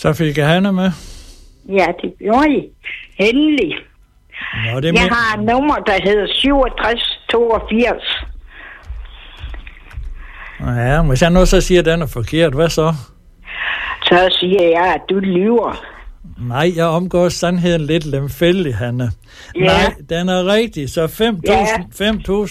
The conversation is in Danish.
Så fik jeg Hanne med. Ja, det gjorde I. Endelig. Nå, det Jeg har et nummer, der hedder 6782. Ja, hvis jeg nu så siger, at den er forkert, hvad så? Så siger jeg, at du lyver. Nej, jeg omgår sandheden lidt lemfældig, Hanne. Ja. Nej, den er rigtig. Så 5.000